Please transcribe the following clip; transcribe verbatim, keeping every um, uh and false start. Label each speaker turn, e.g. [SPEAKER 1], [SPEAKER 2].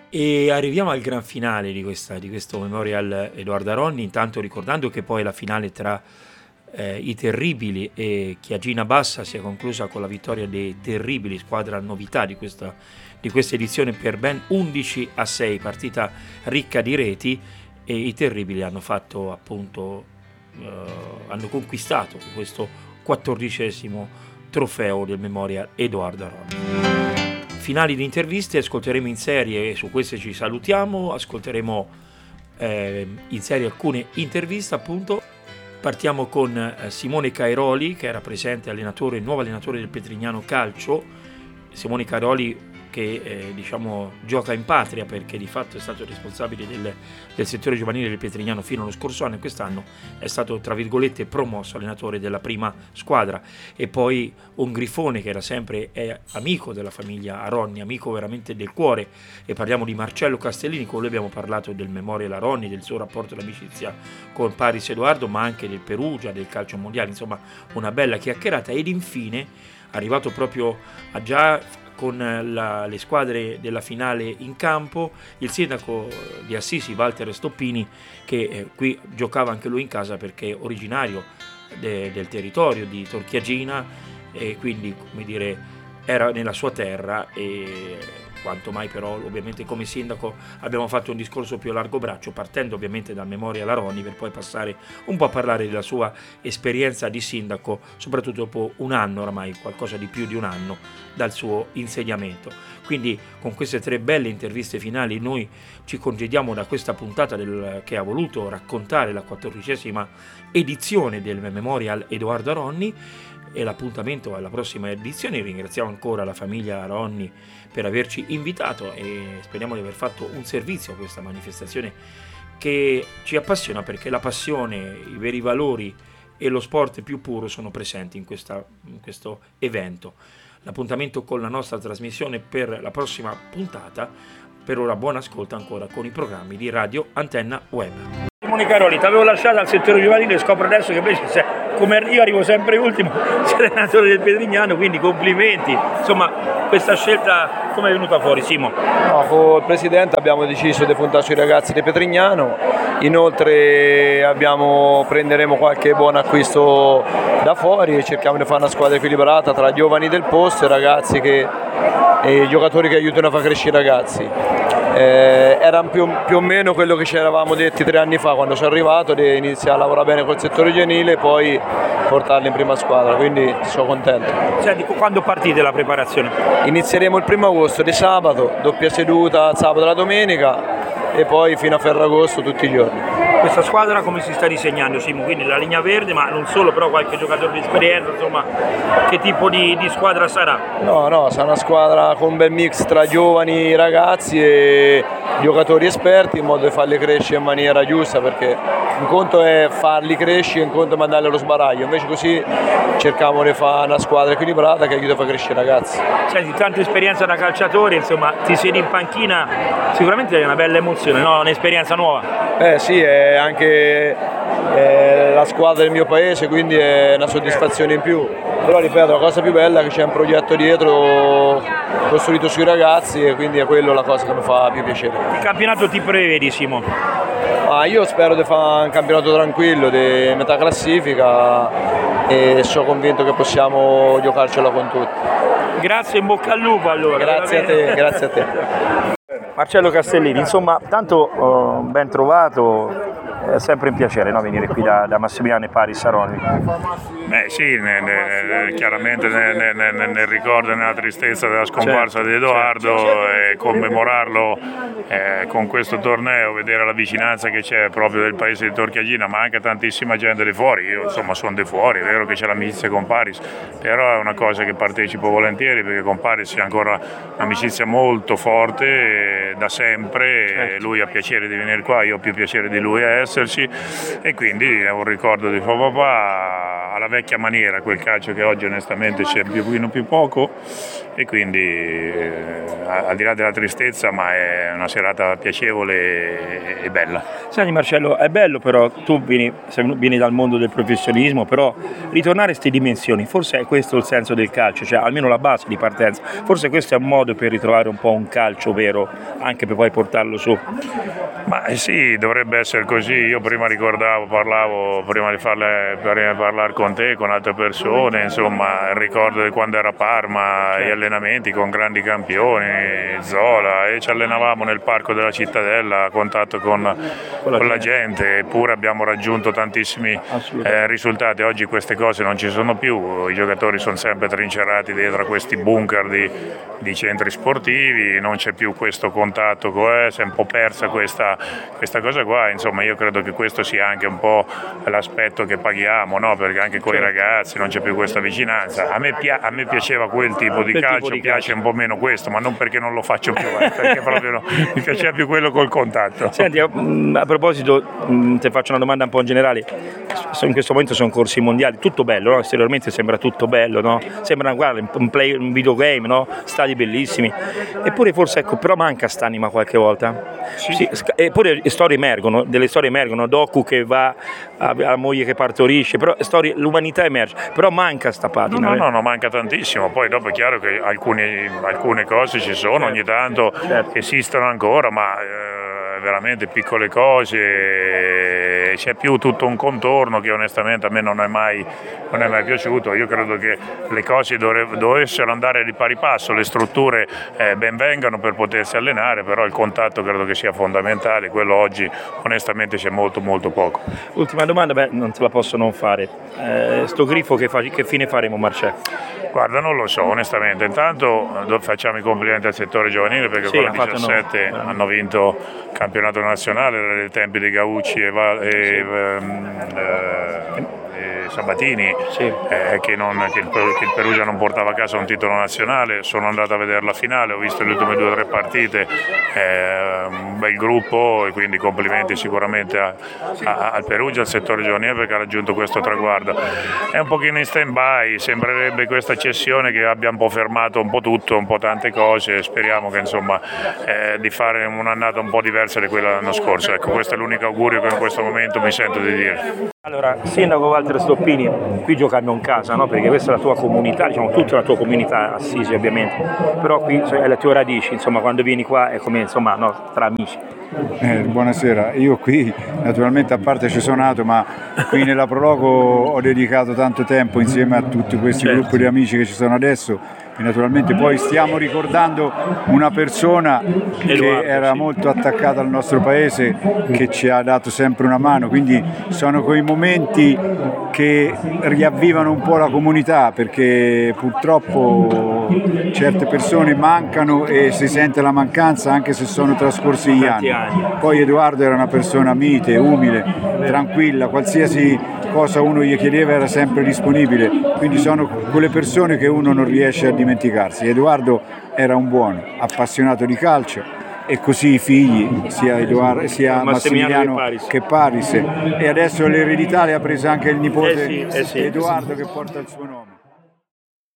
[SPEAKER 1] E arriviamo al gran finale di, questa, di questo Memorial Edoardo Aronni, intanto ricordando che poi la finale tra eh, i Terribili e Chiagina Bassa si è conclusa con la vittoria dei Terribili, squadra novità di questa, di questa edizione, per ben undici a sei, partita ricca di reti, e i Terribili hanno fatto appunto, eh, hanno conquistato questo quattordicesimo trofeo del Memorial Edoardo Aronni. Finali di interviste ascolteremo in serie, e su queste ci salutiamo, ascolteremo eh, in serie alcune interviste appunto. Partiamo con eh, Simone Cairoli, che era presente allenatore, nuovo allenatore del Petrignano Calcio. Simone Cairoli che eh, diciamo gioca in patria, perché di fatto è stato responsabile del, del settore giovanile del Petrignano fino allo scorso anno, e quest'anno è stato tra virgolette promosso allenatore della prima squadra. E poi un grifone che era sempre è amico della famiglia Aronni, amico veramente del cuore, e parliamo di Marcello Castellini. Con lui abbiamo parlato del Memorial Aronni, del suo rapporto d'amicizia con Paris Edoardo, ma anche del Perugia, del calcio mondiale, insomma una bella chiacchierata. Ed infine, arrivato proprio a già con la, le squadre della finale in campo, il sindaco di Assisi Walter Stoppini, che eh, qui giocava anche lui in casa perché è originario de, del territorio di Torchiagina, e quindi, come dire, era nella sua terra. E quanto mai però ovviamente come sindaco abbiamo fatto un discorso più a largo braccio, partendo ovviamente dal Memorial Aronni, per poi passare un po' a parlare della sua esperienza di sindaco, soprattutto dopo un anno oramai, qualcosa di più di un anno dal suo insediamento. Quindi con queste tre belle interviste finali noi ci congediamo da questa puntata del, che ha voluto raccontare la quattordicesima edizione del Memorial Edoardo Aronni, e l'appuntamento alla prossima edizione. Ringraziamo ancora la famiglia Aronni per averci invitato, e speriamo di aver fatto un servizio a questa manifestazione che ci appassiona, perché la passione, i veri valori e lo sport più puro sono presenti in, questa, in questo evento. L'appuntamento con la nostra trasmissione per la prossima puntata. Per ora buon ascolto ancora con i programmi di Radio Antenna Web. Simone Cairoli, ti avevo lasciato al settore giovanile e scopro adesso che invece sei, come io arrivo sempre ultimo, sei allenatore del Petrignano, quindi complimenti. Insomma, questa scelta come è venuta fuori, Simo?
[SPEAKER 2] No, con il presidente abbiamo deciso di puntare sui ragazzi di Petrignano, inoltre abbiamo, prenderemo qualche buon acquisto da fuori e cerchiamo di fare una squadra equilibrata tra giovani del posto e ragazzi che, e i giocatori che aiutano a far crescere i ragazzi. Eh, era più, più o meno quello che ci eravamo detti tre anni fa quando sono arrivato, di iniziare a lavorare bene col settore giovanile e poi portarli in prima squadra, quindi sono contento.
[SPEAKER 1] Senti, quando partite la preparazione?
[SPEAKER 2] Inizieremo il primo agosto di sabato, doppia seduta sabato e la domenica, e poi fino a Ferragosto tutti i giorni.
[SPEAKER 1] Questa squadra come si sta disegnando, Simo? Quindi la linea verde, ma non solo, però qualche giocatore di esperienza, insomma, che tipo di, di squadra sarà?
[SPEAKER 2] No, no, sarà una squadra con un bel mix tra giovani ragazzi e giocatori esperti, in modo da farli crescere in maniera giusta, perché un conto è farli crescere, un conto è mandarli allo sbaraglio, invece così cerchiamo di fare una squadra equilibrata che aiuta a far crescere i ragazzi.
[SPEAKER 1] Senti, tanta esperienza da calciatore, insomma, ti siedi in panchina, sicuramente è una bella emozione, no? Un'esperienza nuova.
[SPEAKER 2] Eh sì, è anche è la squadra del mio paese, quindi è una soddisfazione in più. Però ripeto, la cosa più bella è che c'è un progetto dietro costruito sui ragazzi, e quindi è quello la cosa che mi fa più piacere.
[SPEAKER 1] Il campionato ti prevedi, Simo?
[SPEAKER 2] Ma io spero di fare un campionato tranquillo, di metà classifica, e sono convinto che possiamo giocarcela con tutti.
[SPEAKER 1] Grazie, in bocca al lupo allora.
[SPEAKER 2] Grazie a te, grazie a te.
[SPEAKER 1] Marcello Castellini, insomma, tanto uh, ben trovato, è sempre un piacere, no, venire qui da, da Massimiliano e Paris Aronni.
[SPEAKER 3] Beh sì, ne, ne, chiaramente nel, nel, nel ricordo e nella tristezza della scomparsa certo, di Edoardo, certo, certo. E commemorarlo eh, con questo torneo, vedere la vicinanza che c'è proprio del paese di Torchiagina, ma anche tantissima gente di fuori. Io insomma sono di fuori, è vero che c'è l'amicizia con Paris, però è una cosa che partecipo volentieri, perché con Paris c'è ancora un'amicizia molto forte da sempre, certo. Lui ha piacere di venire qua, io ho più piacere di lui a esserci, e quindi è un ricordo di suo papà alla vecchia maniera, quel calcio che oggi onestamente c'è più pochino più poco, e quindi eh, al di là della tristezza, ma è una serata piacevole e bella.
[SPEAKER 1] Senti Marcello, è bello però, tu vieni, vieni dal mondo del professionismo, però ritornare a queste dimensioni, forse è questo il senso del calcio, cioè almeno la base di partenza, forse questo è un modo per ritrovare un po' un calcio vero, anche per poi portarlo su.
[SPEAKER 3] Ma eh sì, dovrebbe essere così. Io prima ricordavo, parlavo, prima di, farle, prima di parlare con te, con altre persone, insomma, il ricordo di quando era a Parma, gli allenamenti con grandi campioni, Zola, e ci allenavamo nel parco della Cittadella a contatto con, con, la, con la gente, eppure abbiamo raggiunto tantissimi eh, risultati. Oggi queste cose non ci sono più, i giocatori sono sempre trincerati dietro a questi bunker di, di centri sportivi, non c'è più questo contatto, eh, si è un po' persa questa questa cosa qua. Insomma, io credo che questo sia anche un po' l'aspetto che paghiamo, no? Perché anche con i ragazzi non c'è più questa vicinanza. A me, pia- a me piaceva quel tipo di
[SPEAKER 1] quel
[SPEAKER 3] calcio,
[SPEAKER 1] tipo di
[SPEAKER 3] piace
[SPEAKER 1] calcio.
[SPEAKER 3] Un po' meno questo, ma non perché non lo faccio più, eh, perché proprio no, mi piaceva più quello col contatto.
[SPEAKER 1] Senti, a, a proposito, mh, ti faccio una domanda un po' in generale. In questo momento sono corsi mondiali, tutto bello, no? Esteriormente sembra tutto bello, no? Sembra guarda, un, play, un videogame, no? Stadi bellissimi, eppure forse ecco, però manca st'anima qualche volta.
[SPEAKER 3] Sì.
[SPEAKER 1] Sì, eppure storie emergono, delle storie emergono, Doku che va alla moglie che partorisce, però storie, l'umanità emerge, però manca sta patina.
[SPEAKER 3] No, no, no, no, manca tantissimo. Poi dopo è chiaro che alcuni, alcune cose ci sono, certo, ogni tanto certo, esistono ancora, ma eh, veramente piccole cose, c'è più tutto un contorno che onestamente a me non è mai, non è mai piaciuto. Io credo che le cose dovrebbero, dovessero andare di pari passo, le strutture eh, ben vengano per potersi allenare, però il contatto credo che sia fondamentale, quello oggi onestamente c'è molto molto poco.
[SPEAKER 1] Ultima domanda, beh, non te la posso non fare, eh, sto grifo che, fa, che fine faremo, Marcello?
[SPEAKER 3] Guarda, non lo so onestamente, intanto facciamo i complimenti al settore giovanile perché sì, con la diciassette no, hanno vinto il campionato nazionale, era dei tempi di Gaucci e, Val, e, sì, ehm, eh, Sabatini, sì, eh, che, non, che, il, che il Perugia non portava a casa un titolo nazionale. Sono andato a vedere la finale, ho visto le ultime due o tre partite, eh, un bel gruppo, e quindi complimenti sicuramente a, a, al Perugia, al settore giovanile, perché ha raggiunto questo traguardo. È un pochino in stand by, sembrerebbe questa cessione che abbia un po' fermato un po' tutto, un po' tante cose. Speriamo che insomma eh, di fare un'annata un po' diversa di quella dell'anno scorso. Ecco, questo è l'unico augurio che in questo momento mi sento di dire.
[SPEAKER 1] Allora, sindaco Walter Stoppini, qui giocando in casa, no? Perché questa è la tua comunità, diciamo tutta la tua comunità, Assisi ovviamente, però qui è le tue radici, insomma quando vieni qua è come insomma no, tra amici.
[SPEAKER 4] Eh, buonasera, io qui naturalmente a parte ci sono nato, ma qui nella Prologo ho dedicato tanto tempo insieme a tutti questi certo, gruppi di amici che ci sono adesso. E naturalmente poi stiamo ricordando una persona che era molto attaccata al nostro paese, che ci ha dato sempre una mano, quindi sono quei momenti che riavvivano un po' la comunità, perché purtroppo certe persone mancano e si sente la mancanza anche se sono trascorsi gli anni. Poi Edoardo era una persona mite, umile, tranquilla, qualsiasi cosa uno gli chiedeva era sempre disponibile, quindi sono quelle persone che uno non riesce a dimenticare. Edoardo era un buono, appassionato di calcio, e così i figli, sia, Edoardo, sia Massimiliano, Massimiliano che Paris, e adesso l'eredità le ha presa anche il nipote eh sì, eh sì, Edoardo, sì, che porta il suo nome.